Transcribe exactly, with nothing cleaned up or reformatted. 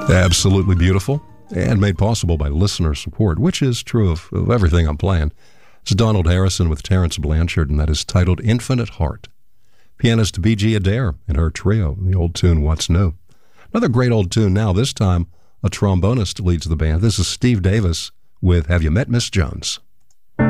Absolutely beautiful and made possible by listener support, which is true of, of everything I'm playing. It's Donald Harrison with Terence Blanchard, and that is titled Infinite Heart. Pianist B G Adair and her trio, the old tune What's New. Another great old tune now, this time a trombonist leads the band. This is Steve Davis with Have You Met Miss Jones?